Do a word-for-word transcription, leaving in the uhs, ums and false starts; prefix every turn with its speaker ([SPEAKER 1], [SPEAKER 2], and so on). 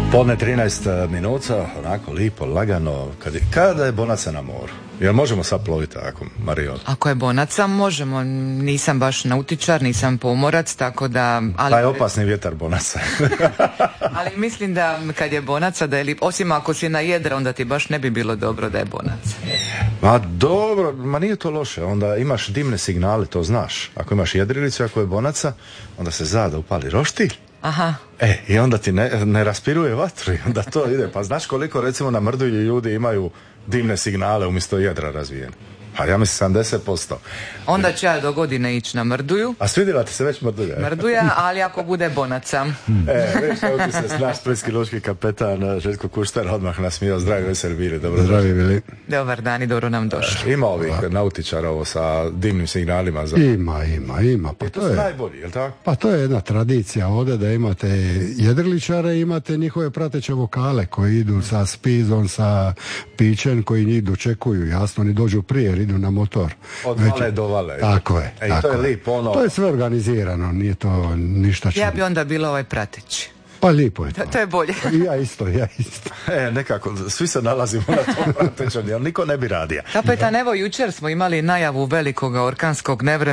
[SPEAKER 1] Podne trinaest minuta, onako lipo, lagano, kad je, kada je bonaca na moru. Jel možemo sad ploviti tako, Marijo?
[SPEAKER 2] Ako je bonaca, možemo. Nisam baš nautičar, nisam pomorac, tako da... Ali...
[SPEAKER 1] Taj opasni vjetar bonaca.
[SPEAKER 2] Ali mislim da kad je bonaca, da je lip... Osim ako si na jedra, onda ti baš ne bi bilo dobro da je bonaca.
[SPEAKER 1] Ma dobro, ma nije to loše. Onda imaš dimne signale, to znaš. Ako imaš jedrilicu, ako je bonaca, onda se zada upali roštilj.
[SPEAKER 2] Aha.
[SPEAKER 1] E, i onda ti ne, ne raspiruje vatru i onda to ide. Pa znaš koliko recimo na Mrdulji ljudi imaju dimne signale umjesto jedra razvijene? Pa ja mislim sedamdeset posto.
[SPEAKER 2] Onda će ja do godine ići na Mrduju.
[SPEAKER 1] A svidjela ti se već Mrdulja?
[SPEAKER 2] Mrduja, ali ako bude bonaca.
[SPEAKER 1] E, već evo ti se naš splitski lučki kapetan Željko Kuštar odmah nasmijao. Zdravi, veseli bili. Dobro,
[SPEAKER 3] zdravi bili.
[SPEAKER 2] Dobar dan i dobro nam došli.
[SPEAKER 1] Ima ovih nautičara ovo sa dimnim signalima? Za...
[SPEAKER 3] Ima, ima, ima. Pa
[SPEAKER 1] I to,
[SPEAKER 3] to
[SPEAKER 1] su
[SPEAKER 3] je
[SPEAKER 1] najbolji, jel tako?
[SPEAKER 3] Pa to je jedna tradicija ovdje da imate jedriličare i imate njihove prateće vokale koji idu sa spizom, sa pićem, koji njih dočekuju. Jasno, oni dođu prije jer idu na motor.
[SPEAKER 1] Od
[SPEAKER 3] Već...
[SPEAKER 1] vale do vale.
[SPEAKER 3] Tako je.
[SPEAKER 1] E,
[SPEAKER 3] tako
[SPEAKER 1] to je
[SPEAKER 3] je.
[SPEAKER 1] lipo, ono...
[SPEAKER 3] To je sve organizirano, nije to ništa čudno.
[SPEAKER 2] Ja bi onda bila ovaj prateći.
[SPEAKER 3] Pa lipo je to.
[SPEAKER 2] To je bolje.
[SPEAKER 3] I ja isto, ja isto.
[SPEAKER 1] E, nekako, svi se nalazimo na tom pratećem, jer niko ne bi radio.
[SPEAKER 2] Kapetan, evo jučer smo imali najavu velikoga orkanskog nevremena.